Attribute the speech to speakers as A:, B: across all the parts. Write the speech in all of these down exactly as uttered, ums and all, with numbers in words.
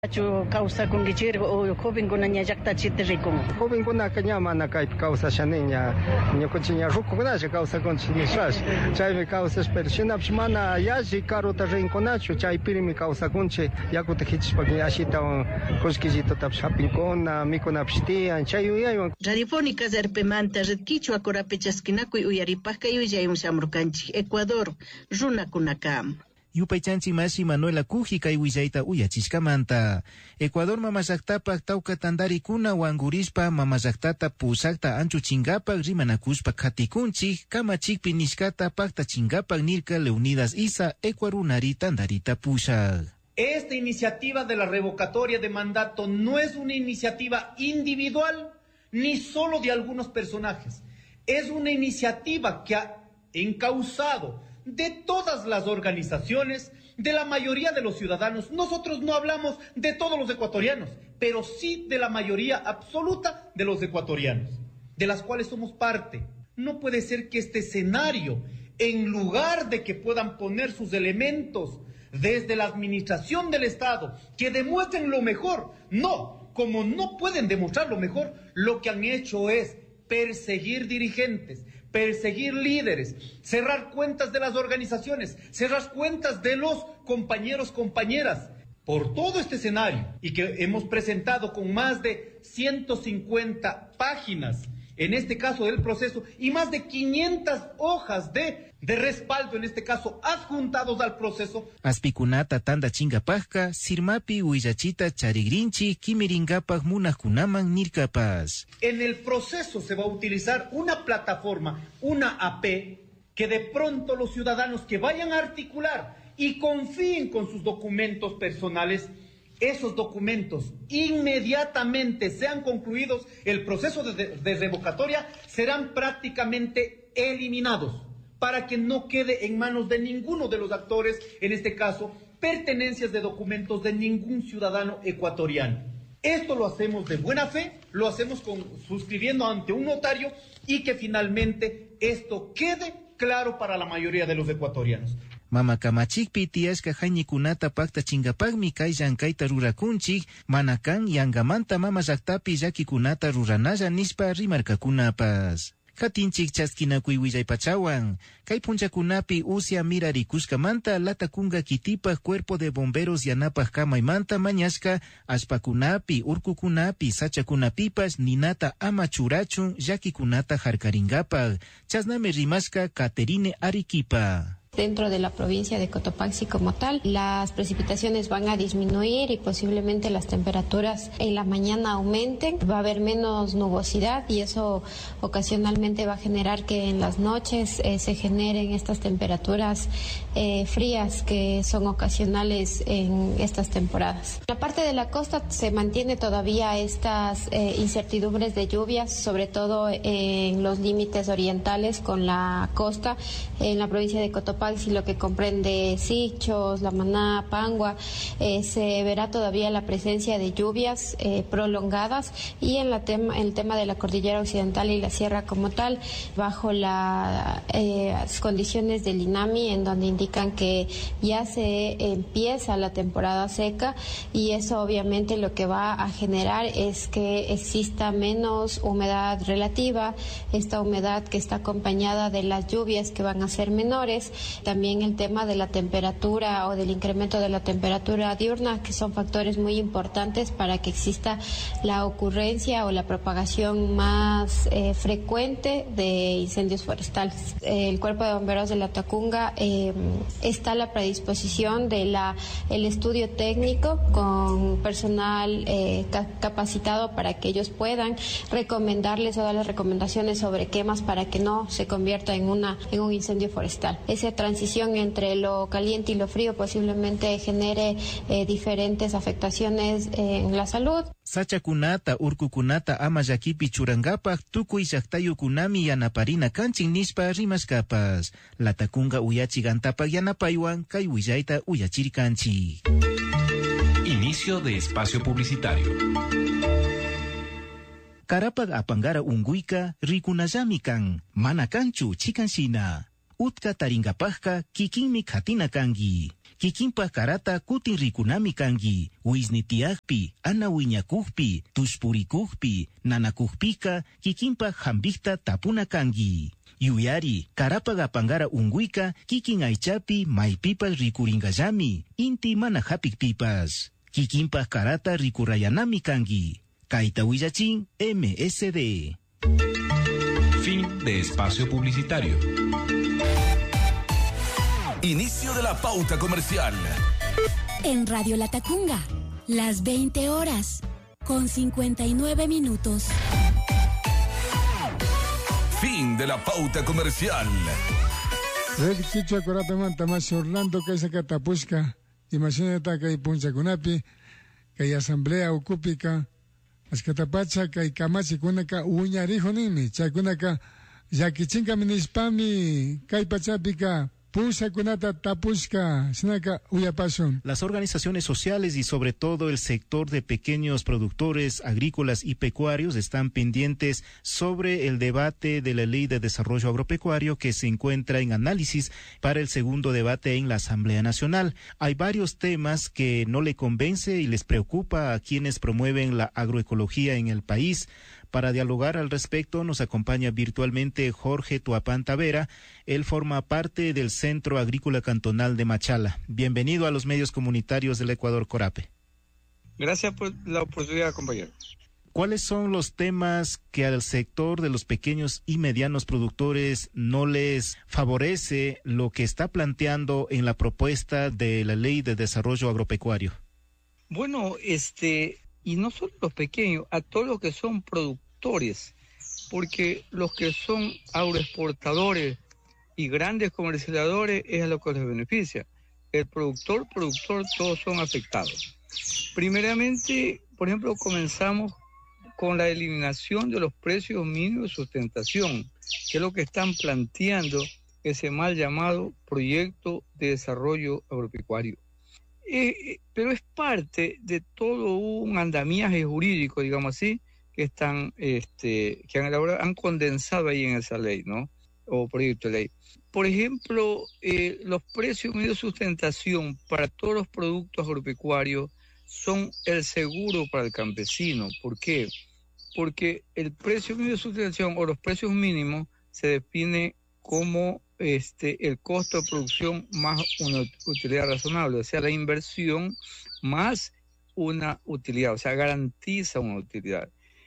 A: Chu causa con gichir o joven con aña yakta chite ricon.
B: Joven con akanya mana kai causa shaninya nyo kuchinya ruku kuna je causa con chinisas. Chai me causa persona pshmana yaji karo ta rein konacho chai pirimi causa conche yakut hich pagnya shita koskijito tap shopping con mikona pshtia chai uyayo.
A: Radifónica zerpemanta redkicho akorapechaskinako uyaripaka yuyayum shamrukanchi Ecuador runa kunakam.
C: Yupaychanchi masi Manuela Kuji kay willaita uyachishkamanta. Ecuador mamasaqtapak tawka tandarikuna wangurispa mamasaqtata pusakta anchu chingapak rimanakuspa khatikunchik kamachikpi nishkata pakta chingapak nirka Leonidas Isa Ecuarunari tandarita pushak.
D: Esta iniciativa de la revocatoria de mandato no es una iniciativa individual ni solo de algunos personajes. Es una iniciativa que ha encauzado de todas las organizaciones, de la mayoría de los ciudadanos. Nosotros no hablamos de todos los ecuatorianos, pero sí de la mayoría absoluta de los ecuatorianos, de las cuales somos parte. No puede ser que este escenario, en lugar de que puedan poner sus elementos desde la administración del Estado, que demuestren lo mejor, no, como no pueden demostrar lo mejor, lo que han hecho es perseguir dirigentes, perseguir líderes, cerrar cuentas de las organizaciones, cerrar cuentas de los compañeros, compañeras, por todo este escenario, y que hemos presentado con más de ciento cincuenta páginas, en este caso del proceso, y más de quinientas hojas de, de respaldo, en este caso, adjuntados al proceso.
C: Aspikunata tanda chingapajka, sirmapi huillachita charigrinchi, kimiringapak munajkunaman nirkapas.
D: En el proceso se va a utilizar una plataforma, una A P, que de pronto los ciudadanos que vayan a articular y confíen con sus documentos personales, esos documentos inmediatamente sean concluidos, el proceso de, de, de revocatoria, serán prácticamente eliminados para que no quede en manos de ninguno de los actores, en este caso, pertenencias de documentos de ningún ciudadano ecuatoriano. Esto lo hacemos de buena fe, lo hacemos con, suscribiendo ante un notario y que finalmente esto quede claro para la mayoría de los ecuatorianos.
C: Mama kamachikpi tiashka hañikunata pakta chingapagmi kay llankayta rurakunchik, manakan yangamanta mama llaktapi llakikunata ruranalla nispa rimarkakunapas. Katinchik chaskinakuy willaypachawan, kay punchakunapi usya mirarikuskamanta latakunga kitipa cuerpo de bomberos yanapaj kamaymanta mañashka, ashpakunapi, urkukunapi, sachakunapipas ninata ama churachun llakikunata harkaringapaj, chasname rimashka Caterine Arequipa.
E: Dentro de la provincia de Cotopaxi como tal, las precipitaciones van a disminuir y posiblemente las temperaturas en la mañana aumenten, va a haber menos nubosidad y eso ocasionalmente va a generar que en las noches eh, se generen estas temperaturas eh, frías que son ocasionales en estas temporadas. En la parte de la costa se mantiene todavía estas eh, incertidumbres de lluvias, sobre todo en los límites orientales con la costa, en la provincia de Cotopaxi, lo que comprende Sichos, La Maná, Pangua, eh, se verá todavía la presencia de lluvias eh, prolongadas y en la tema, el tema de la cordillera occidental y la sierra como tal, bajo las eh, condiciones del INAMI, en donde indican que ya se empieza la temporada seca y eso obviamente lo que va a generar es que exista menos humedad relativa, esta humedad que está acompañada de las lluvias que van a ser menores. También el tema de la temperatura o del incremento de la temperatura diurna, que son factores muy importantes para que exista la ocurrencia o la propagación más eh, frecuente de incendios forestales. El Cuerpo de Bomberos de la Tacunga eh, está a la predisposición de la el estudio técnico con personal eh, capacitado para que ellos puedan recomendarles o dar las recomendaciones sobre quemas para que no se convierta en una en un incendio forestal. Ese transición entre lo caliente y lo frío posiblemente genere eh, diferentes afectaciones eh, en la salud.
C: Sachakunata, urkukunata ama llakipi churangapaj tukuy llaqtayukunami yanaparina kanchin nispa rimaskapas. Latakunga uyachigantapaj yanapaywan kay willayta uyachirkanchik.
F: Inicio de espacio publicitario.
C: Karapag apangara unguika rikunallami kan, mana kanchu chikanshina. utka taringapajka kikinmi katina kangi. Kikinpa karata kutin rikunami kangi, wisnitiakpi, anawiñakukpi, tuspurikukpi, nanakukpika, kikinpa hambikta tapuna kangi. Yuyari, karapa pangara unguika, kikin aichapi, maipipas rikuringayami, inti mana hapikpipas. Kikinpa karata rikurayanami kangi. Kaita Willachin, M S D.
F: Fin de espacio publicitario.
G: Inicio de la pauta comercial.
H: En Radio Latacunga, las veinte horas, con cincuenta y nueve minutos.
G: Fin de la pauta comercial.
I: Red Kichwa Corape Manta más Orlando que se catapusca. Imagínate que hay puncha cunapi, que hay asamblea ocúpica, as catapacha que hay camachi kunaka uñarijo nimi, chakunaka, yakichinka minispami, que pachapica.
C: Las organizaciones sociales y sobre todo el sector de pequeños productores agrícolas y pecuarios están pendientes sobre el debate de la Ley de Desarrollo Agropecuario que se encuentra en análisis para el segundo debate en la Asamblea Nacional. Hay varios temas que no le convence y les preocupa a quienes promueven la agroecología en el país. Para dialogar al respecto nos acompaña virtualmente Jorge Tuapán Tavera. Él forma parte del Centro Agrícola Cantonal de Machala. Bienvenido a los medios comunitarios del Ecuador, Corape.
J: Gracias por la oportunidad, compañero.
C: ¿Cuáles son los temas que al sector de los pequeños y medianos productores no les favorece lo que está planteando en la propuesta de la Ley de Desarrollo Agropecuario?
J: Bueno, este... y no solo los pequeños, a todos los que son productores, porque los que son agroexportadores y grandes comercializadores es a lo que les beneficia. El productor, productor, todos son afectados. Primeramente, por ejemplo, comenzamos con la eliminación de los precios mínimos de sustentación, que es lo que están planteando ese mal llamado Proyecto de Desarrollo Agropecuario. Eh, pero es parte de todo un andamiaje jurídico, digamos así, que están, este, que han elaborado, han condensado ahí en esa ley, ¿no? O proyecto de ley. Por ejemplo, eh, los precios mínimos de sustentación para todos los productos agropecuarios son el seguro para el campesino. ¿Por qué? Porque el precio mínimo de sustentación o los precios mínimos se define como este, el costo de producción más una utilidad razonable, o sea, la inversión más una utilidad, o sea, garantiza una utilidad.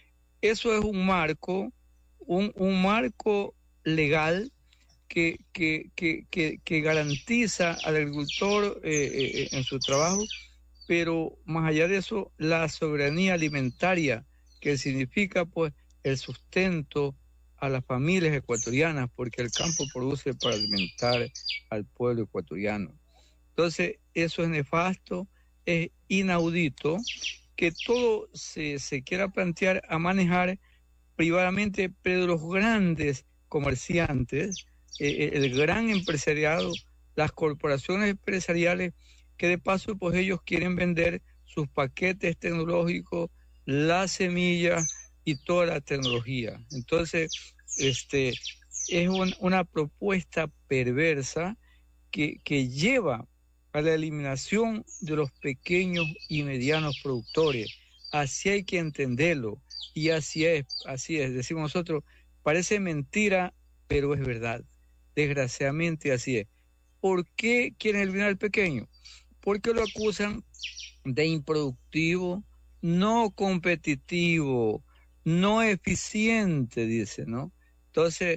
J: Eso es un marco, un, un marco legal que, que, que, que, que garantiza al agricultor eh, eh, en su trabajo, pero más allá de eso, la soberanía alimentaria, que significa pues el sustento a las familias ecuatorianas, porque el campo produce para alimentar al pueblo ecuatoriano. Entonces, eso es nefasto, es inaudito que todo se, se quiera plantear a manejar privadamente, pero los grandes comerciantes, eh, el gran empresariado, las corporaciones empresariales, que de paso pues ellos quieren vender sus paquetes tecnológicos, las semillas y toda la tecnología. Entonces, este, es un, una propuesta perversa que, que lleva a la eliminación de los pequeños y medianos productores. Así hay que entenderlo, y así es, así es, decimos nosotros, parece mentira, pero es verdad. Desgraciadamente así es. ¿Por qué quieren eliminar al pequeño? Porque lo acusan de improductivo, no competitivo, no eficiente, dice, ¿no? Entonces,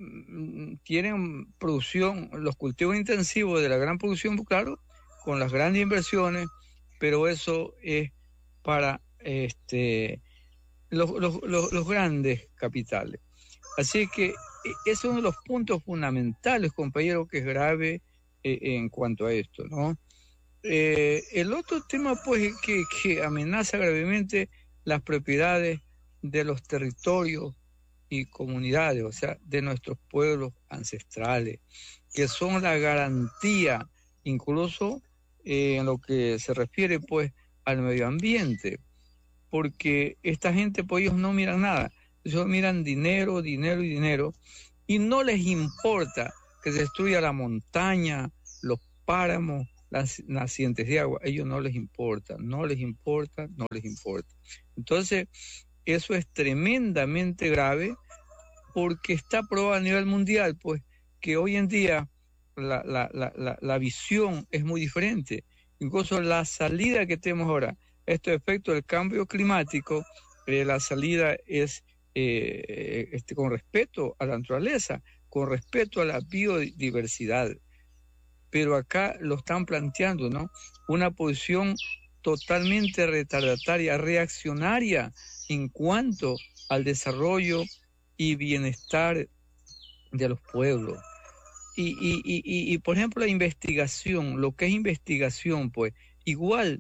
J: tienen producción, los cultivos intensivos de la gran producción, claro, con las grandes inversiones, pero eso es para este, los, los, los, los grandes capitales. Así que ese es uno de los puntos fundamentales, compañero, que es grave eh, en cuanto a esto, ¿no? Eh, el otro tema, pues, que, que amenaza gravemente las propiedades de los territorios y comunidades, o sea, de nuestros pueblos ancestrales, que son la garantía, incluso eh, en lo que se refiere, pues, al medio ambiente, porque esta gente, pues, ellos no miran nada, ellos miran dinero, dinero y dinero, y no les importa que que se destruya la montaña, los páramos, las nacientes de agua. A ellos no les importa, no les importa, no les importa. Entonces, eso es tremendamente grave porque está probado a nivel mundial, pues, que hoy en día la, la, la, la, la visión es muy diferente. Incluso la salida que tenemos ahora, estos efectos del cambio climático, eh, la salida es eh, este, con respeto a la naturaleza, con respeto a la biodiversidad. Pero acá lo están planteando, ¿no? Una posición totalmente retardataria, reaccionaria en cuanto al desarrollo y bienestar de los pueblos. Y, y, y, y, y por ejemplo, la investigación, lo que es investigación, pues, igual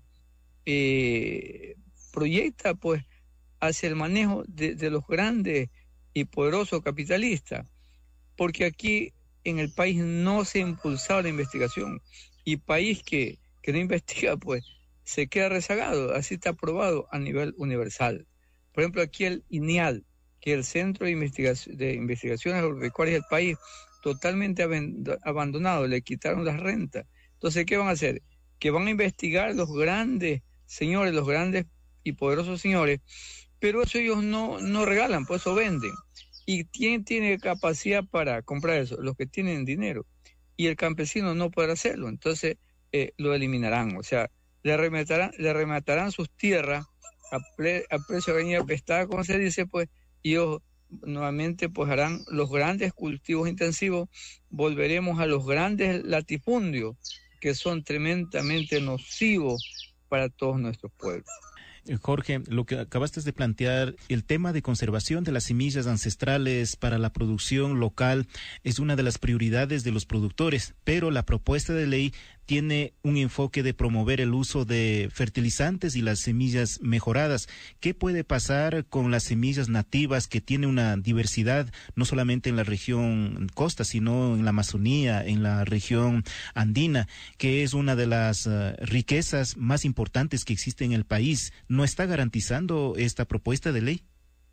J: eh, proyecta, pues, hacia el manejo de, de los grandes y poderosos capitalistas, porque aquí en el país no se ha impulsado la investigación, y país que, que no investiga, pues, se queda rezagado. Así está aprobado a nivel universal. Por ejemplo, aquí el INIAL, que es el Centro de, Investigación, de Investigaciones Agropecuarias del país, totalmente abandonado, le quitaron las rentas. Entonces, ¿qué van a hacer? Que van a investigar los grandes señores, los grandes y poderosos señores, pero eso ellos no, no regalan, pues eso venden. ¿Y quién tiene capacidad para comprar eso? Los que tienen dinero. Y el campesino no podrá hacerlo, entonces eh, lo eliminarán. O sea, le arrematarán, le arrematarán sus tierras a, ple, a precio de gallina pestada, como se dice, pues, y ellos nuevamente pues harán los grandes cultivos intensivos, volveremos a los grandes latifundios que son tremendamente nocivos para todos nuestros pueblos.
C: Jorge, lo que acabaste de plantear, el tema de conservación de las semillas ancestrales para la producción local es una de las prioridades de los productores, pero la propuesta de ley tiene un enfoque de promover el uso de fertilizantes y las semillas mejoradas. ¿Qué puede pasar con las semillas nativas que tienen una diversidad no solamente en la región costa, sino en la Amazonía, en la región andina, que es una de las uh, riquezas más importantes que existe en el país? ¿No está garantizando esta propuesta de ley?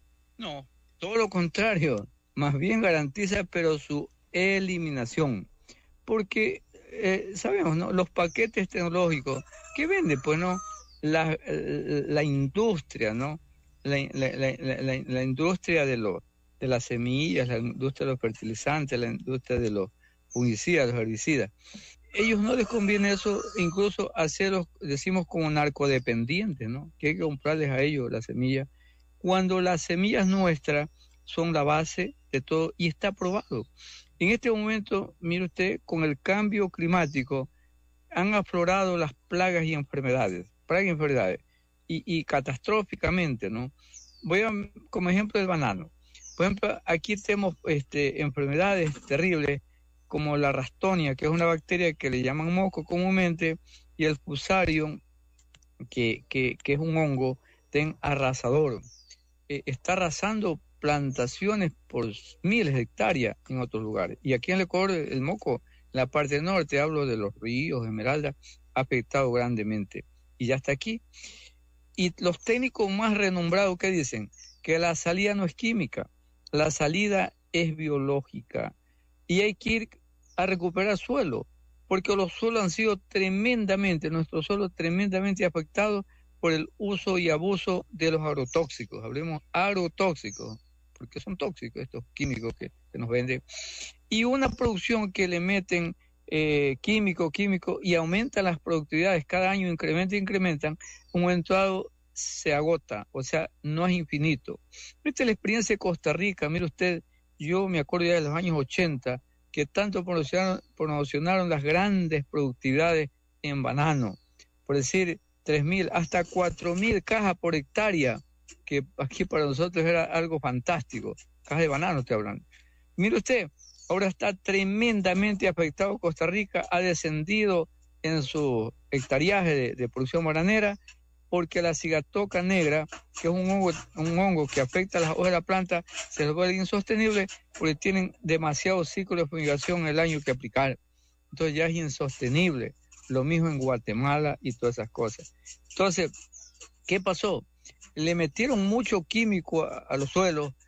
J: No, todo lo contrario, más bien garantiza, pero su eliminación, porque Eh, sabemos, ¿no? Los paquetes tecnológicos que vende, pues, ¿no? La, la industria, ¿no? La, la, la, la, la industria de, lo, de las semillas, la industria de los fertilizantes, la industria de los fungicidas, los herbicidas. Ellos no les conviene eso, incluso hacerlos, decimos, como narcodependientes, ¿no? Que hay que comprarles a ellos la semilla, cuando las semillas nuestras son la base de todo y está probado. En este momento, mire usted, con el cambio climático han aflorado las plagas y enfermedades, plagas y enfermedades, y, y catastróficamente, ¿no? Voy a, como ejemplo, el banano. Por ejemplo, aquí tenemos este, enfermedades terribles como la rastonia, que es una bacteria que le llaman moco comúnmente, y el fusarium, que, que, que es un hongo ten arrasador. Eh, está arrasando plantaciones por miles de hectáreas en otros lugares. Y aquí en el Ecuador, el moco, en la parte norte, hablo de los ríos, Esmeralda, ha afectado grandemente. Y ya está aquí. Y los técnicos más renombrados, ¿qué dicen? Que la salida no es química, la salida es biológica. Y hay que ir a recuperar suelo, porque los suelos han sido tremendamente, nuestros suelos tremendamente afectados por el uso y abuso de los agrotóxicos. Hablemos agrotóxicos, porque son tóxicos estos químicos que, que nos venden, y una producción que le meten eh, químico, químico, y aumentan las productividades, cada año incrementan, incrementan, un momento dado se agota, o sea, no es infinito. Esta es la experiencia de Costa Rica. Mire usted, yo me acuerdo ya de los años ochenta, que tanto promocionaron, promocionaron las grandes productividades en banano, por decir, tres mil, hasta cuatro mil cajas por hectárea, que aquí para nosotros era algo fantástico. Cajas de banano estoy hablando. Mire usted, ahora está tremendamente afectado Costa Rica, ha descendido en su hectareaje de, de producción bananera, porque la cigatoca negra, que es un hongo, un hongo que afecta a las hojas de la planta, se les vuelve insostenible porque tienen demasiados ciclos de fumigación el año que aplicar. Entonces ya es insostenible. Lo mismo en Guatemala y todas esas cosas. Entonces, ¿qué pasó? Le metieron mucho químico a, a los suelos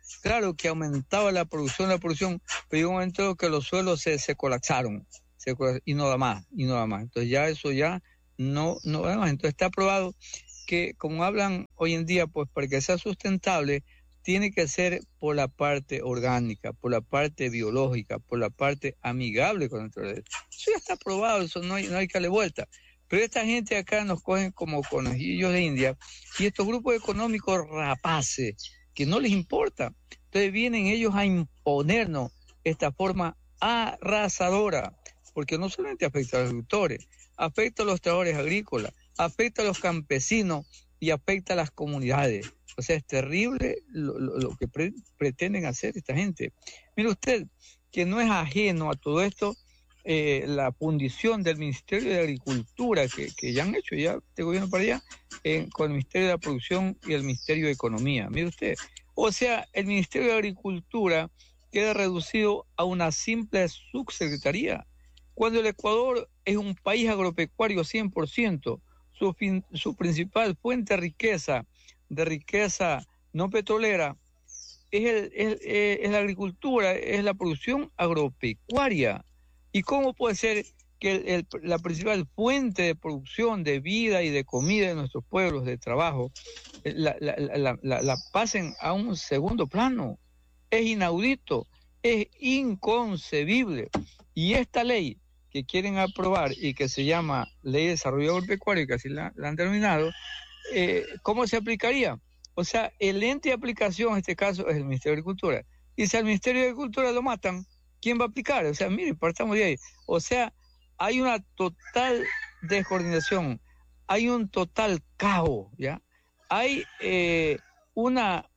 J: claro que aumentaba la producción, la producción, pero llegó un momento que los suelos se, se colapsaron, se colapsaron, y no da más, y no da más. Entonces ya eso ya no, no da más. Entonces está probado que, como hablan hoy en día, pues para que sea sustentable, tiene que ser por la parte orgánica, por la parte biológica, por la parte amigable con el naturaleza. Eso ya está probado, eso no hay, no hay que darle vuelta. Pero esta gente acá nos cogen como conejillos de India, y estos grupos económicos rapaces, que no les importa. Entonces vienen ellos a imponernos esta forma arrasadora, porque no solamente afecta a los agricultores, afecta a los trabajadores agrícolas, afecta a los campesinos y afecta a las comunidades. O sea, es terrible lo, lo, lo que pre, pretenden hacer esta gente. Mire usted, que no es ajeno a todo esto, eh, la fundición del Ministerio de Agricultura, que, que ya han hecho ya este gobierno para allá, eh, con el Ministerio de la Producción y el Ministerio de Economía. Mire usted, o sea, el Ministerio de Agricultura queda reducido a una simple subsecretaría, cuando el Ecuador es un país agropecuario cien por ciento, su, fin, su principal fuente de riqueza, de riqueza no petrolera, es, el, es, es la agricultura, es la producción agropecuaria. ¿Y cómo puede ser que el, el, la principal fuente de producción de vida y de comida de nuestros pueblos, de trabajo, la, la, la, la, la pasen a un segundo plano? Es inaudito, es inconcebible. Y esta ley que quieren aprobar y que se llama Ley de Desarrollo Agropecuario, que así la, la han denominado, eh, ¿cómo se aplicaría? O sea, el ente de aplicación en este caso es el Ministerio de Agricultura. Y si al Ministerio de Agricultura lo matan, ¿quién va a aplicar? O sea, miren, partamos de ahí. O sea, hay una total descoordinación, hay un total caos, ¿ya? Hay eh, una...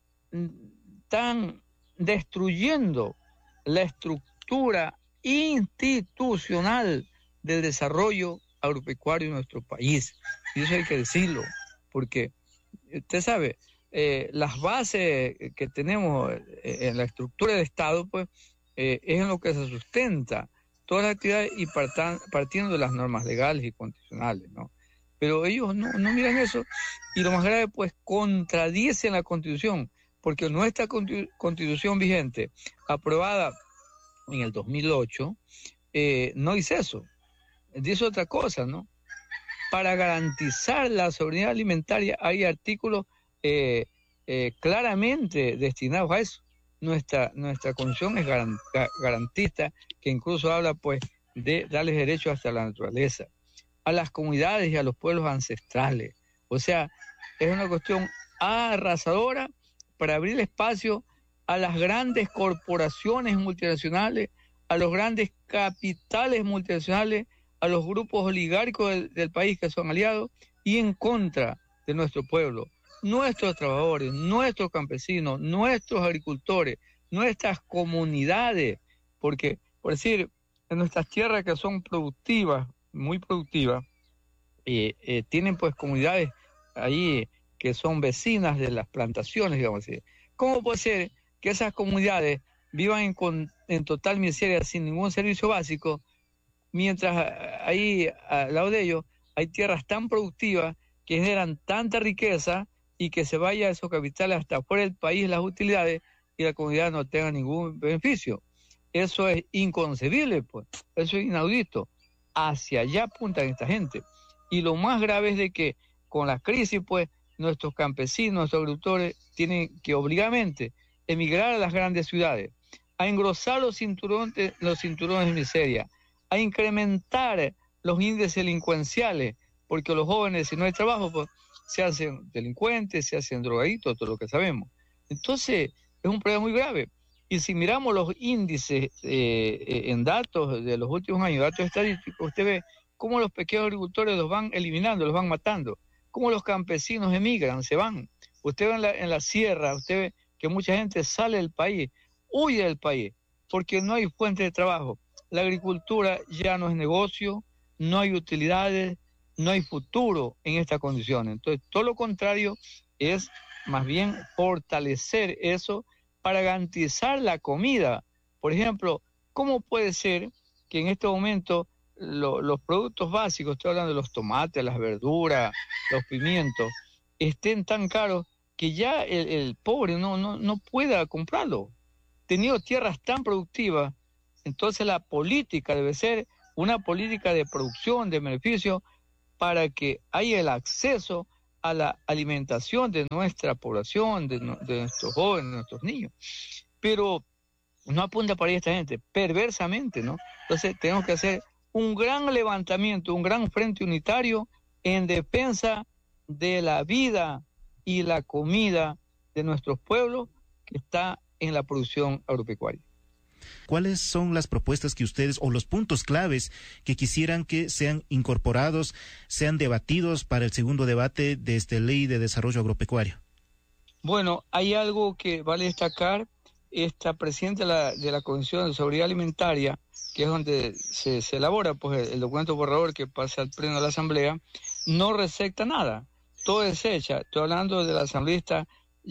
J: Están destruyendo la estructura institucional del desarrollo agropecuario en nuestro país. Y eso hay que decirlo, porque usted sabe, eh, las bases que tenemos en la estructura del Estado, pues, eh, es en lo que se sustenta todas las actividades y partan, partiendo de las normas legales y constitucionales, ¿no? Pero ellos no, no miran eso, y lo más grave, pues, contradicen la Constitución, porque nuestra Constitución vigente, aprobada en el dos mil ocho, eh, no dice eso, dice otra cosa, ¿no? Para garantizar la soberanía alimentaria hay artículos eh, eh, claramente destinados a eso. Nuestra, nuestra Constitución es garan, garantista, que incluso habla, pues, de darles derechos hasta la naturaleza, a las comunidades y a los pueblos ancestrales. O sea, es una cuestión arrasadora para abrir espacio a las grandes corporaciones multinacionales, a los grandes capitales multinacionales, a los grupos oligárquicos del, del país que son aliados, y en contra de nuestro pueblo, nuestros trabajadores, nuestros campesinos, nuestros agricultores, nuestras comunidades, porque, por decir, en nuestras tierras que son productivas, muy productivas, eh, eh, tienen pues comunidades ahí que son vecinas de las plantaciones, digamos así. ¿Cómo puede ser que esas comunidades vivan en, con, en total miseria sin ningún servicio básico, mientras ahí al lado de ellos hay tierras tan productivas que generan tanta riqueza y que se vaya a esos capitales hasta fuera del país las utilidades y la comunidad no tenga ningún beneficio? Eso es inconcebible, pues. Eso es inaudito. Hacia allá apuntan esta gente. Y lo más grave es de que con la crisis, pues, nuestros campesinos, nuestros agricultores tienen que obligadamente emigrar a las grandes ciudades, a engrosar los cinturones, los cinturones de miseria, a incrementar los índices delincuenciales, porque los jóvenes, si no hay trabajo, pues, se hacen delincuentes, se hacen drogadictos, todo lo que sabemos. Entonces, es un problema muy grave. Y si miramos los índices eh, en datos de los últimos años, datos estadísticos, usted ve cómo los pequeños agricultores los van eliminando, los van matando, cómo los campesinos emigran, se van. Usted ve en la, en la sierra, usted ve que mucha gente sale del país, huye del país, porque no hay fuente de trabajo. La agricultura ya no es negocio, no hay utilidades, no hay futuro en estas condiciones. Entonces, todo lo contrario es más bien fortalecer eso para garantizar la comida. Por ejemplo, ¿cómo puede ser que en este momento lo, los productos básicos, estoy hablando de los tomates, las verduras, los pimientos, estén tan caros que ya el, el pobre no, no, no pueda comprarlo. Teniendo tierras tan productivas, entonces la política debe ser una política de producción, de beneficio, para que haya el acceso a la alimentación de nuestra población, de, de nuestros jóvenes, de nuestros niños. Pero no apunta para ahí esta gente, perversamente, ¿no? Entonces tenemos que hacer un gran levantamiento, un gran frente unitario en defensa de la vida y la comida de nuestros pueblos que está en la producción agropecuaria.
C: ¿Cuáles son las propuestas que ustedes, o los puntos claves que quisieran que sean incorporados, sean debatidos para el segundo debate de esta Ley de Desarrollo Agropecuario?
J: Bueno, hay algo que vale destacar. Esta presidenta de la, de la Comisión de Seguridad Alimentaria, que es donde se, se elabora pues, el, el documento borrador que pasa al pleno de la Asamblea, no receta nada, todo desecha. Estoy hablando de la asambleísta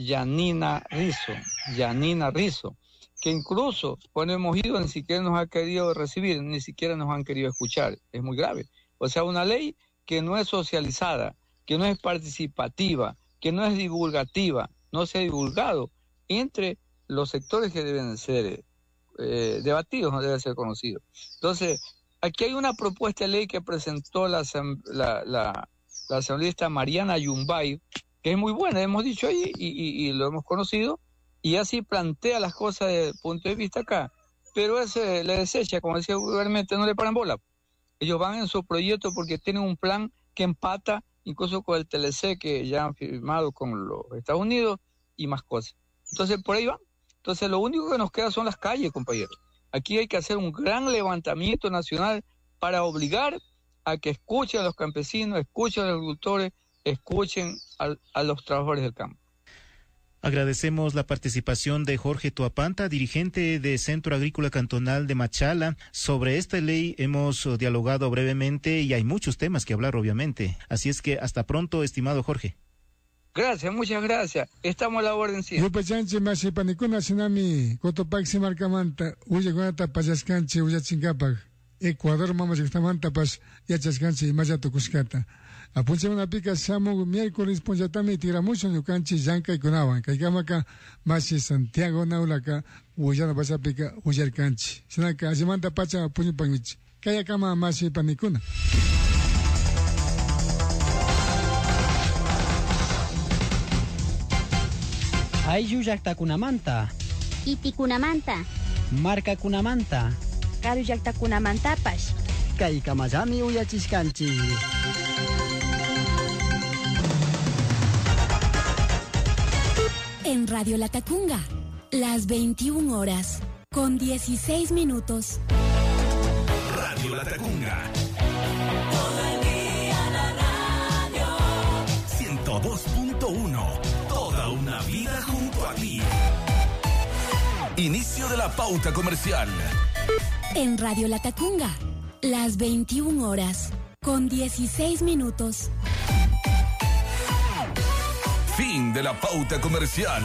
J: Yanina Rizzo, Yanina Rizzo, que incluso cuando hemos ido ni siquiera nos ha querido recibir, ni siquiera nos han querido escuchar. Es muy grave. O sea, una ley que no es socializada, que no es participativa, que no es divulgativa, no se ha divulgado entre los sectores que deben ser eh, debatidos, no deben ser conocidos. Entonces, aquí hay una propuesta de ley que presentó la, la, la, la asambleísta Mariana Yumbay, que es muy buena, hemos dicho ahí y, y, y lo hemos conocido, y así plantea las cosas desde el punto de vista acá, pero ese le desecha, como decía gobernante, no le paran bola. Ellos van en su proyecto porque tienen un plan que empata incluso con el T L C que ya han firmado con los Estados Unidos y más cosas. Entonces, por ahí van. Entonces, lo único que nos queda son las calles, compañeros. Aquí hay que hacer un gran levantamiento nacional para obligar a que escuchen a los campesinos, escuchen a los agricultores, escuchen a, a los trabajadores del campo.
C: Agradecemos la participación de Jorge Toapanta, dirigente de Centro Agrícola Cantonal de Machala. Sobre esta ley hemos dialogado brevemente y hay muchos temas que hablar, obviamente. Así es que hasta pronto, estimado Jorge.
J: Gracias, muchas gracias. Estamos a la orden siempre.
I: Lupa chanchi masi panikuna sinami Cotopaxi si marcamanta uya kunata pachascanchi uya chingapak Ecuador mamas estamanta pas yachascanchi mayato kuskata. Apuncha una pica samu miércoles ponjatami tiramucho yucanchi yanka y kunawan kaikamaka masi Santiago naulaka uyana pasa pica uyar canchi. Sinaka azimanta pacha apuncha pangichi. Kaya kama masi panikuna.
K: Ayllu kunamanta.
L: Iti kunamanta.
K: Marca kunamanta.
L: Karu llaqtakunamantapas.
K: Kay kamayami uyachiskanchi.
H: En Radio Latacunga, las veintiuna horas, con dieciséis minutos.
G: Radio Latacunga.
M: Todo el día la radio.
G: ciento dos punto uno. Toda una vida junto a ti. Inicio de la pauta comercial.
H: En Radio Latacunga, las veintiuna horas, con dieciséis minutos.
G: Fin de la pauta comercial.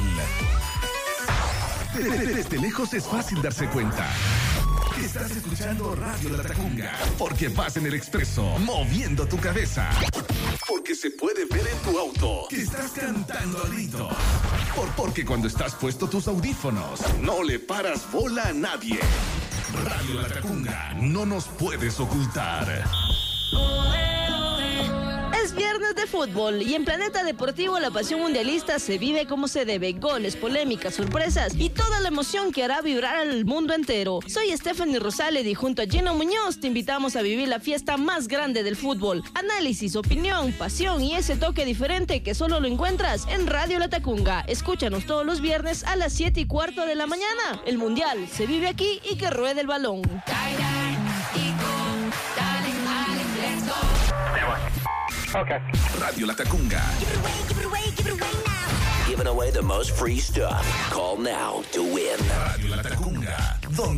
G: Desde lejos es fácil darse cuenta que estás escuchando Radio Latacunga, porque vas en el expreso, moviendo tu cabeza. Porque se puede ver en tu auto que estás cantando a grito. Por, porque cuando estás puesto tus audífonos, no le paras bola a nadie. Radio Latacunga, no nos puedes ocultar.
N: Es viernes de fútbol y en Planeta Deportivo la pasión mundialista se vive como se debe. Goles, polémicas, sorpresas y toda la emoción que hará vibrar al mundo entero. Soy Stephanie Rosales y junto a Gino Muñoz te invitamos a vivir la fiesta más grande del fútbol. Análisis, opinión, pasión y ese toque diferente que solo lo encuentras en Radio Latacunga. Escúchanos todos los viernes a las siete y cuarto de la mañana. El mundial se vive aquí y que ruede el balón.
G: Okay. Radio Latacunga.
M: Give it away, give it away, give it away now. Giving away the most free stuff. Call now to win.
G: Radio Latacunga.